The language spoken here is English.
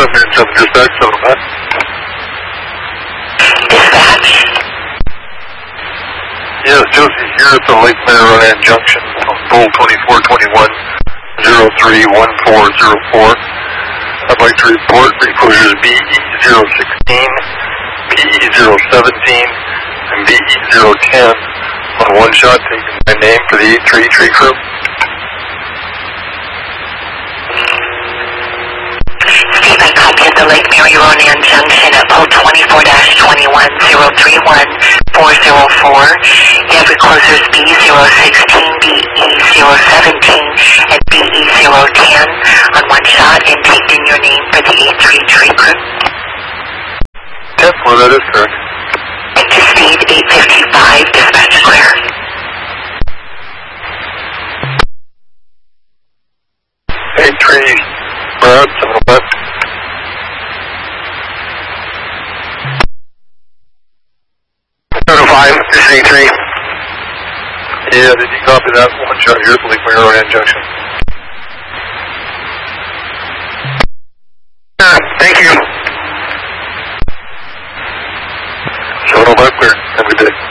707 dispatch, 705. Dispatch? Yes, Josie here at the Lake Marion Junction on pole 2421 031404. I'd like to report reclosures BE016, PE017, and BE010 on one shot taking my name for the 83 tree crew. Steve, I copy at the Lake Marion Junction at pole 24-21-031-404. You have reclosers BE016, BE017, and BE010 on one shot and taped in your name for the 83 tree crew. 10-4, that is correct. Thank you, Steve. 855, dispatch clear. Hey, tree, Brad, 705. This is 83. Yeah, did you copy that one shot here at the Lake Marion Junction? Thank you. 705 clear. Have a good day.